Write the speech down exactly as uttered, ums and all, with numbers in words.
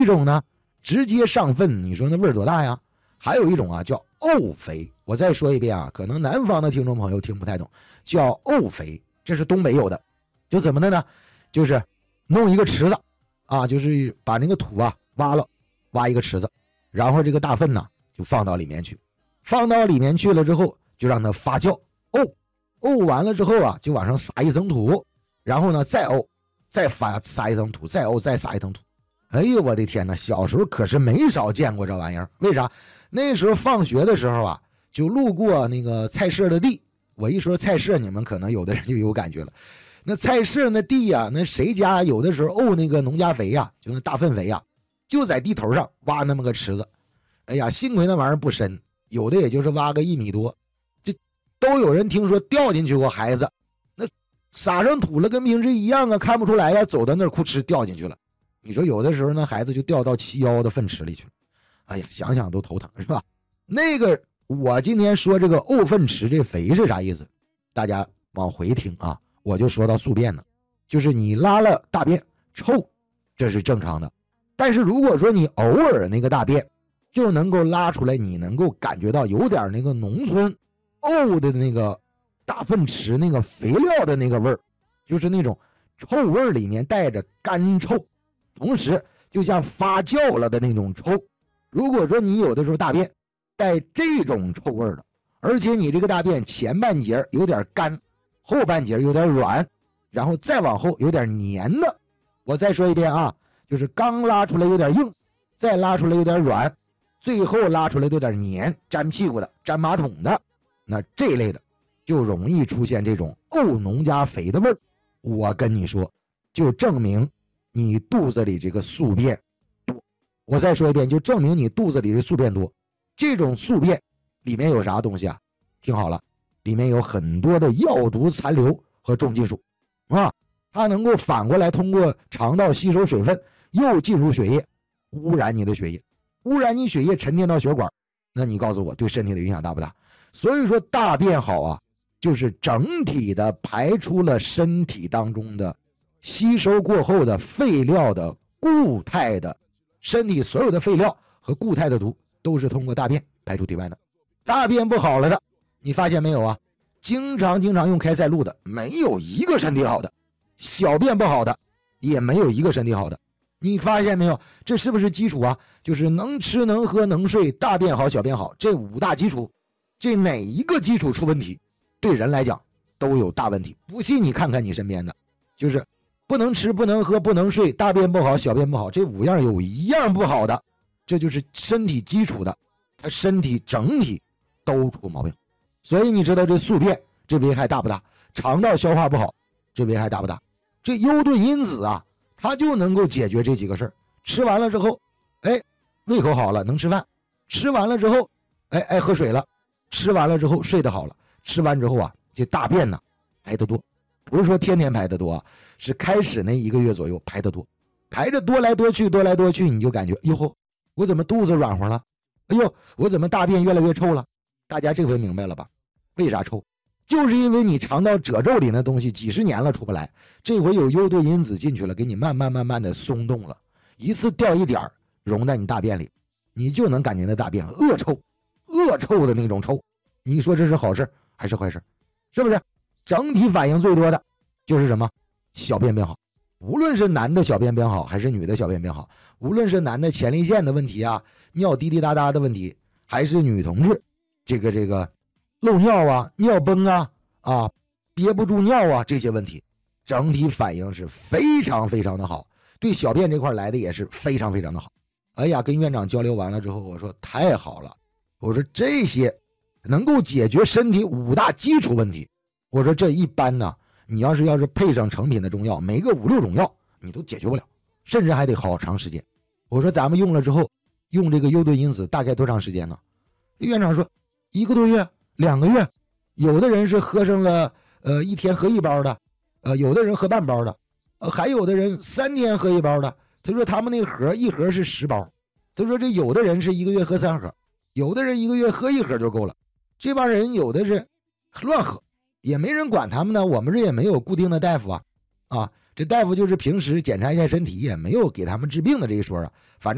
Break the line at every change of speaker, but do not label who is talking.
一种呢直接上粪，你说那味儿多大呀？还有一种啊叫沤肥，我再说一遍啊，可能南方的听众朋友听不太懂，叫沤肥，这是东北有的。就怎么的呢？就是弄一个池子啊，就是把那个土啊挖了，挖一个池子，然后这个大粪呢就放到里面去，放到里面去了之后就让它发酵，沤沤完了之后啊就往上撒一层土，然后呢再沤，再发撒一层土，再沤再撒一层土。哎呦我的天哪，小时候可是没少见过这玩意儿。为啥？那时候放学的时候啊，就路过那个菜社的地。我一说菜社，你们可能有的人就有感觉了。那菜社那地呀、啊，那谁家有的时候沤那个农家肥呀、啊，就那大粪肥呀、啊，就在地头上挖那么个池子。哎呀，幸亏那玩意儿不深，有的也就是挖个一米多，这都有人听说掉进去过孩子，那撒上土了跟平时一样啊，看不出来呀、啊，走到那儿哭哧掉进去了。你说有的时候那孩子就掉到齐腰的粪池里去了，哎呀，想想都头疼，是吧？那个我今天说这个沤粪池这肥是啥意思？大家往回听啊，我就说到宿便了，就是你拉了大便臭，这是正常的。但是如果说你偶尔那个大便就能够拉出来，你能够感觉到有点那个农村沤的那个大粪池那个肥料的那个味儿，就是那种臭味里面带着干臭，同时就像发酵了的那种臭。如果说你有的时候大便带这种臭味的，而且你这个大便前半截有点干，后半截有点软，然后再往后有点黏的，我再说一遍啊，就是刚拉出来有点硬，再拉出来有点软，最后拉出来有点黏，粘屁股的，粘马桶的，那这类的就容易出现这种沤农家肥的味儿。我跟你说，就证明你肚子里这个宿便多。我再说一遍，就证明你肚子里的宿便多。这种宿便里面有啥东西啊？听好了，里面有很多的药毒残留和重金属啊，它能够反过来通过肠道吸收水分，又进入血液，污染你的血液，污染你血液沉淀到血管，那你告诉我对身体的影响大不大？所以说大便好啊，就是整体的排出了身体当中的吸收过后的废料的固态的，身体所有的废料和固态的毒都是通过大便排出体外的。大便不好了的，你发现没有啊？经常经常用开塞露的，没有一个身体好的；小便不好的，也没有一个身体好的。你发现没有？这是不是基础啊？就是能吃能喝能睡，大便好小便好，这五大基础，这哪一个基础出问题，对人来讲都有大问题。不信你看看你身边的，就是不能吃不能喝不能睡，大便不好小便不好，这五样有一样不好的，这就是身体基础的，他身体整体都出毛病。所以你知道这宿便这危害大不大？肠道消化不好这危害大不大？这优盾因子啊，它就能够解决这几个事儿。吃完了之后，哎，胃口好了，能吃饭；吃完了之后，哎，爱喝水了；吃完了之后，睡得好了；吃完之后啊，这大便呢排得多，不是说天天排得多啊，是开始那一个月左右排得多，排着多来多去，多来多去，你就感觉哟吼，我怎么肚子软和了？哎呦，我怎么大便越来越臭了？大家这回明白了吧？为啥臭？就是因为你肠道褶皱里那东西几十年了出不来，这回有优盾因子进去了，给你慢慢慢慢的松动了，一次掉一点溶在你大便里，你就能感觉那大便恶臭，恶臭的那种臭。你说这是好事还是坏事？是不是？整体反应最多的就是什么？小便变好。无论是男的小便变好还是女的小便变好，无论是男的前列腺的问题啊，尿滴滴答答的问题，还是女同志这个这个漏尿啊、尿崩啊、啊憋不住尿啊这些问题，整体反应是非常非常的好，对小便这块来的也是非常非常的好。哎呀，跟院长交流完了之后，我说太好了，我说这些能够解决身体五大基础问题，我说这一般呢，你要是要是配上成品的中药，每个五六种药你都解决不了，甚至还得好长时间。我说咱们用了之后，用这个优盾因子大概多长时间呢？院长说一个多月、两个月，有的人是喝上了呃一天喝一包的，呃有的人喝半包的，呃还有的人三天喝一包的。他说他们那个盒一盒是十包，他说这有的人是一个月喝三盒，有的人一个月喝一盒就够了。这帮人有的是乱喝，也没人管他们呢。我们这也没有固定的大夫啊，啊，这大夫就是平时检查一下身体，也没有给他们治病的这一说啊。反正